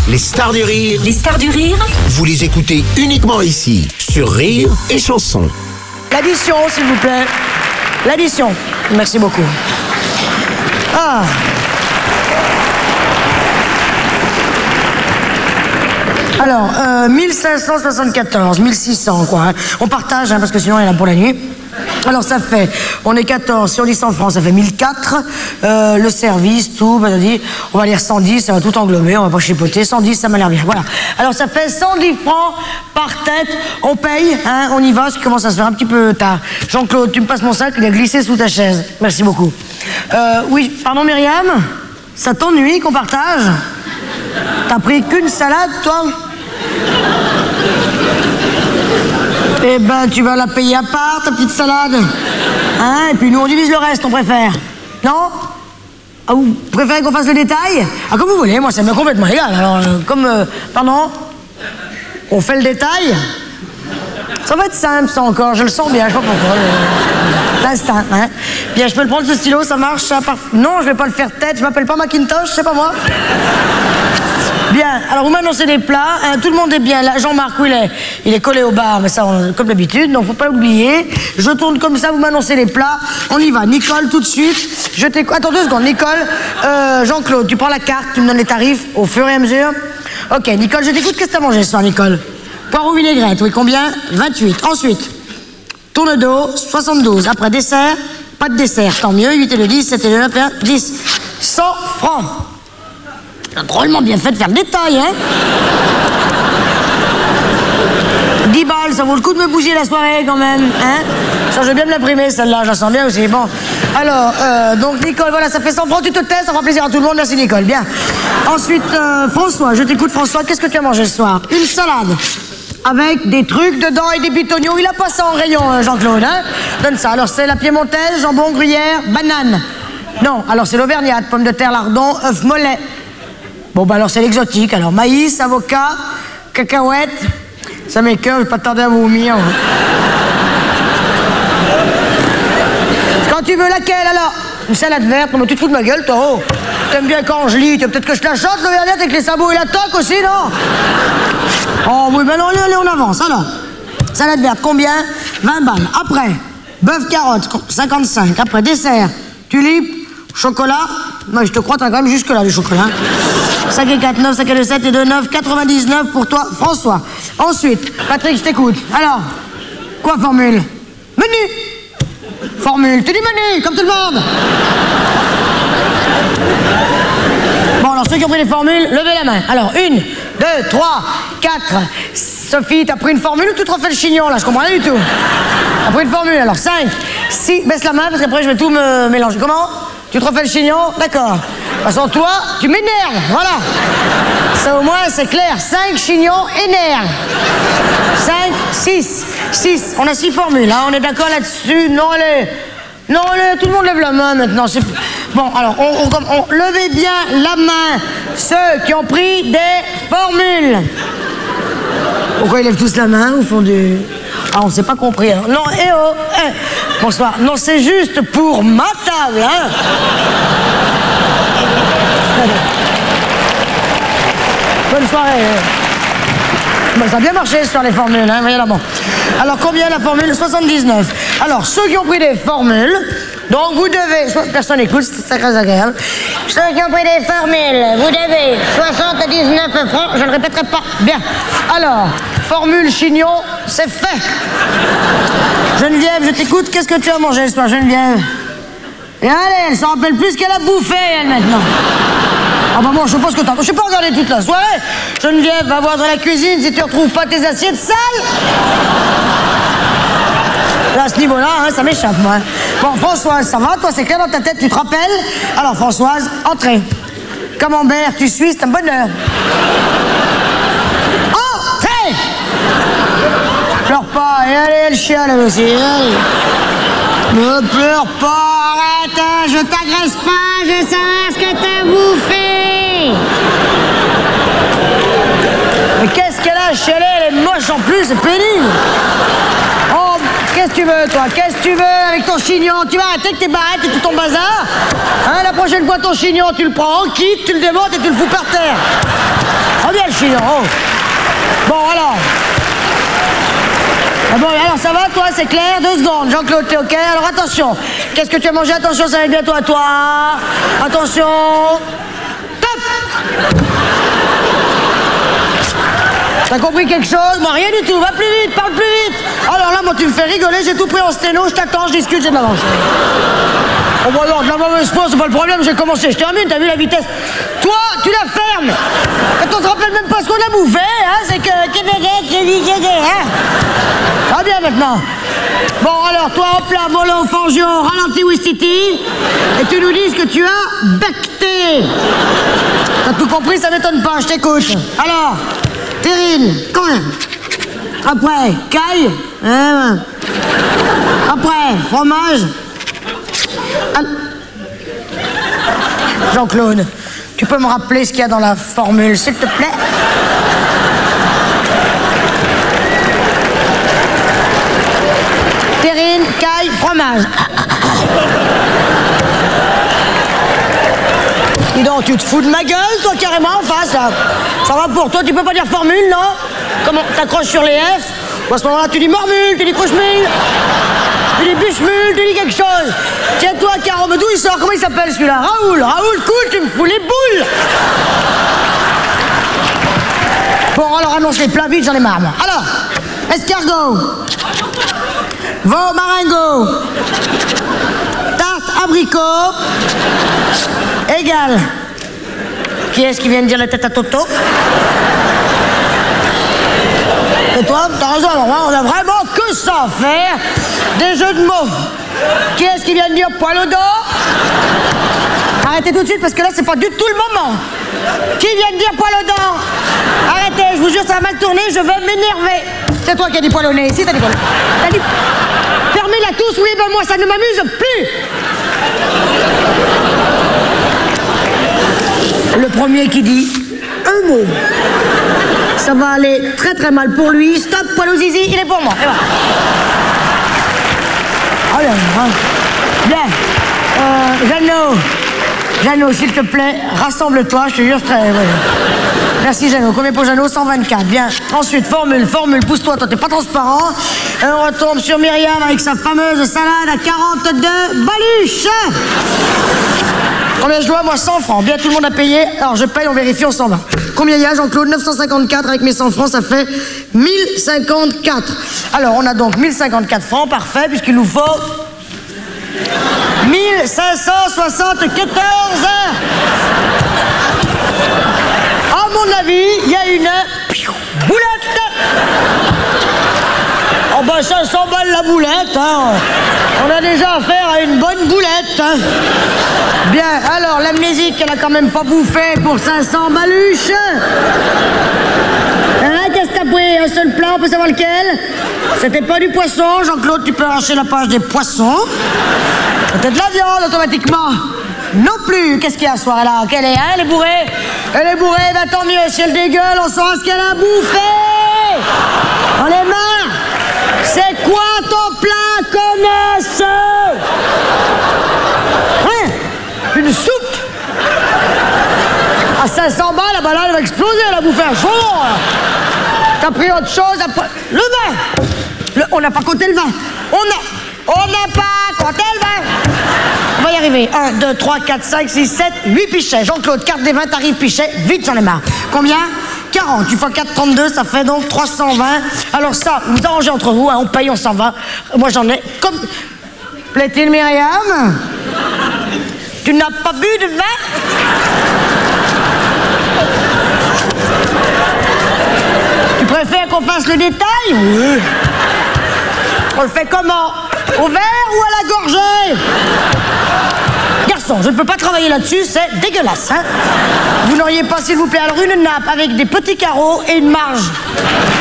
Les stars du rire. Les stars du rire. Vous les écoutez uniquement ici, sur Rire et Chanson. L'addition, s'il vous plaît. L'addition. Merci beaucoup. Ah. Alors, 1574, 1600, quoi. Hein. On partage, hein, parce que sinon, il y en a pour la nuit. Alors, ça fait, on est 14, si on dit 100 francs, ça fait 1004. Le service, tout, on va dire 110, ça va tout englober, on va pas chipoter. 110, ça m'a l'air bien, voilà. Alors, ça fait 110 francs par tête. On paye, hein, on y va, ça commence à se faire un petit peu tard. Jean-Claude, tu me passes mon sac, il a glissé sous ta chaise. Merci beaucoup. Oui, pardon, Myriam? Ça t'ennuie qu'on partage? T'as pris qu'une salade, toi? Eh ben, tu vas la payer à part, ta petite salade. Hein? Et puis nous, on divise le reste, on préfère. Non? Ah, vous préférez qu'on fasse le détail? Ah, comme vous voulez, moi, ça m'est complètement égal. Alors, pardon? On fait le détail? Ça va être simple, ça, encore. Je le sens bien, je sais pas pourquoi. L'instinct, hein? Bien, je peux le prendre, ce stylo, ça marche, ça part... Non, je vais pas le faire tête, je m'appelle pas Macintosh, c'est pas moi. Bien, alors vous m'annoncez des plats, hein, tout le monde est bien là. Jean-Marc, où il est collé au bar, mais ça, comme d'habitude, donc faut pas l'oublier. Je tourne comme ça, vous m'annoncez les plats. On y va. Nicole, tout de suite. Attends 2 secondes. Nicole, Jean-Claude, tu prends la carte, tu me donnes les tarifs au fur et à mesure. Ok, Nicole, je t'écoute. Qu'est-ce que t'as mangé ce soir, Nicole? Poireau vinaigrette, oui, combien? 28. Ensuite, tourne d'eau, 72. Après, dessert, pas de dessert, tant mieux. 8 et le 10, 7 et le 9, 10. 100 francs. C'est drôlement bien fait de faire le détail, hein? 10 balles, ça vaut le coup de me bouger la soirée, quand même, hein? Ça, je vais bien me l'imprimer, celle-là, je la sens bien aussi. Bon, alors, donc, Nicole, voilà, ça fait 100 francs, tu te tais, ça fera plaisir à tout le monde, merci, Nicole, bien. Ensuite, François, je t'écoute, François, qu'est-ce que tu as mangé ce soir? Une salade, avec des trucs dedans et des bitognons. Il a pas ça en rayon, Jean-Claude, hein? Donne ça. Alors, c'est la piémontaise, jambon, gruyère, banane. Non, alors, c'est l'auvergnate, pommes de terre, lardon, œuf mollet. Bon, bah alors c'est l'exotique. Alors, maïs, avocat, cacahuètes. Ça m'écoeure, je vais pas tarder à vomir. Quand tu veux laquelle, alors? Une salade verte? Non, mais tu te fous de ma gueule, toi, oh. T'aimes bien quand je lis, tu veux peut-être que je te la chante, l'auvergnate, avec les sabots et la toque aussi, non? Oh, oui, mais non, allez, on avance, alors. Salade verte, combien? 20 balles. Après, bœuf carotte, 55. Après, dessert, tulipe, chocolat. Moi, je te crois, t'as quand même jusque-là, le chocolat. 5 et 4, 9, 5 et 2, 7 et 2, 9, 99 pour toi, François. Ensuite, Patrick, je t'écoute. Alors, quoi, formule? Menu. Formule. Tu dis menu, comme tout le monde. Bon, alors, ceux qui ont pris les formules, levez la main. Alors, 1, 2, 3, 4. Sophie, t'as pris une formule ou tu te refais le chignon, là? Je comprends rien du tout. T'as pris une formule, alors, 5, 6, baisse la main, parce qu'après, je vais tout me mélanger. Comment? Tu te refais le chignon? D'accord. De toute façon, toi, tu m'énerves, voilà. Ça, au moins, c'est clair. 5 chignons énerve. 5, 6. 6. On a 6 formules, hein. On est d'accord là-dessus? Non, allez. Non, allez, tout le monde lève la main maintenant. Bon, alors, levez bien la main, ceux qui ont pris des formules. Pourquoi ils lèvent tous la main au fond du... Ah, on s'est pas compris, hein. Non, bonsoir. Non, c'est juste pour ma table, hein. Bonne soirée. Bon, ça a bien marché sur les formules, hein, voyez là, bon. Alors, combien la formule? 79. Alors, ceux qui ont pris des formules, donc vous devez... Personne n'écoute, c'est très agréable. Ceux qui ont pris des formules, vous devez 79 francs, je ne répéterai pas. Bien. Alors, formule chignon, c'est fait. Geneviève, je t'écoute, qu'est-ce que tu as mangé ce soir, Geneviève? Et allez, elle s'en rappelle plus ce qu'elle a bouffé, elle, maintenant. Ah bah moi, je sais pas ce que t'as... Je sais pas regarder toute la soirée. Geneviève, va voir dans la cuisine si tu retrouves pas tes assiettes sales. Là, à ce niveau-là, hein, ça m'échappe, moi. Bon, Françoise, ça va? Toi, c'est clair dans ta tête, tu te rappelles? Alors, Françoise, entrez. Camembert, tu suis, c'est un bonheur. Entrez! Pleure pas, et allez, elle chiale, elle aussi. Allez. Ne pleure pas, arrête, je t'agresse pas, je sais ce que t'as bouffé. Mais qu'est-ce qu'elle a chez elle est moche en plus, c'est pénible. Oh, qu'est-ce que tu veux, toi? Qu'est-ce que tu veux avec ton chignon? Tu vas arrêter avec tes barrettes et tout ton bazar? Hein, la prochaine fois, ton chignon, tu le prends en kit, tu le démontes et tu le fous par terre. Reviens, réfléchis. Oh. Bon, alors. Ah bon, alors ça va, toi, c'est clair? 2 secondes. Jean-Claude, t'es OK? Alors attention. Qu'est-ce que tu as mangé? Attention, ça va être bientôt à toi. Attention. Top! T'as compris quelque chose? Moi, rien du tout. Va plus vite, parle plus vite. Alors là, moi, tu me fais rigoler. J'ai tout pris en sténo. Je t'attends, je discute, j'ai de l'avance. Oh, bah alors, de la mauvaise foi, c'est pas le problème. J'ai commencé. Je termine. T'as vu la vitesse? Toi, tu la fermes. Quand on se rappelle même pas ce qu'on a bouffé, hein, c'est que... Hein? Ça va bien maintenant. Bon, alors, toi, hop là, mollo, fangio, ralenti, Wistiti. Et tu nous dis ce que tu as becté. T'as tout compris? Ça m'étonne pas. Je t'écoute. Alors... Terrine, quand même. Après, caille. Après, fromage. Jean-Claude, tu peux me rappeler ce qu'il y a dans la formule, s'il te plaît? Terrine, caille, fromage. Dis donc, tu te fous de ma gueule, toi, carrément, en face, là. Ça va pour toi, tu peux pas dire formule, non? Comment t'accroches sur les F? Ou à ce moment-là, tu dis mormule, tu dis croche-mule, tu dis bûche-mule, tu dis quelque chose. Tiens-toi, Caro, mais d'où il sort? Comment il s'appelle, celui-là? Raoul, cool, tu me fous les boules. Bon, alors, annonce les plats vite, j'en ai marre, moi. Alors, escargot, veau marengo, tarte abricot, égal. Qui est-ce qui vient de dire la tête à Toto? Et toi, t'as raison, on a vraiment que ça à faire. Des jeux de mots. Qui est-ce qui vient de dire poil au dos? Arrêtez tout de suite parce que là, c'est pas du tout le moment. Qui vient de dire poil au dos? Arrêtez, je vous jure, ça va mal tourner, je vais m'énerver. C'est toi qui as dit poil au nez, ici, t'as dit poil au nez. T'as dit... Fermez-la tous, oui, ben moi, ça ne m'amuse plus. Le premier qui dit un mot, ça va aller très très mal pour lui. Stop, poil au zizi, il est pour moi. Et voilà. Bien. Jeannot, s'il te plaît, rassemble-toi, je te jure, très... Ouais. Merci, Jeannot. Combien pour Jeannot? 124. Bien. Ensuite, formule, pousse-toi, toi, t'es pas transparent. On retombe sur Myriam avec sa fameuse salade à 42 baluches. Combien je dois? Moi, 100 francs. Bien, tout le monde a payé. Alors, je paye, on vérifie, on s'en va. Combien il y a, Jean-Claude? 954 avec mes 100 francs, ça fait 1054. Alors, on a donc 1054 francs, parfait, puisqu'il nous faut 1574. À mon avis, il y a une boulette. Oh ben 500 balles la boulette, hein. On a déjà affaire à une bonne boulette, hein. Bien, alors l'amnésique, elle a quand même pas bouffé pour 500 baluches. Hein, qu'est-ce que t'as pris? Un seul plat, on peut savoir lequel? C'était pas du poisson, Jean-Claude, tu peux arracher la page des poissons. C'était de la viande, automatiquement. Non plus. Qu'est-ce qu'il y a ce soir là? Qu'elle est, hein? Elle est bourrée? Elle est bourrée, ben tant mieux. Si elle dégueule, on saura ce qu'elle a bouffé. On est marre. C'est quoi ton plat, connasse? Hein? Une soupe? À 500 balles, la balade va exploser, elle a bouffé un chaud. T'as pris autre chose après? Le vin. On n'a pas compté le vin. On n'a pas compté le vin. On va y arriver. 1, 2, 3, 4, 5, 6, 7, 8 pichets. Jean-Claude, carte des vins, tarif pichet. Vite, j'en ai marre. Combien? 40. Tu fais 4, 32, ça fait donc 320. Alors ça, vous arrangez entre vous, hein, on paye, on s'en va. Moi, j'en ai comme... Plaît-il, Myriam? Tu n'as pas bu de vin? Tu préfères qu'on fasse le détail? Oui. On le fait comment? Au verre ou à la gorgée? Garçon, je ne peux pas travailler là-dessus, c'est dégueulasse, hein? Vous n'auriez pas, s'il vous plaît, alors une nappe avec des petits carreaux et une marge.